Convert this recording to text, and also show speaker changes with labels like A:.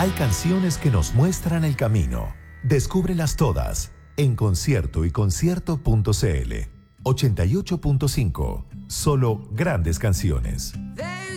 A: Hay canciones que nos muestran el camino. Descúbrelas todas en Concierto y Concierto.cl. 88.5. Solo grandes canciones.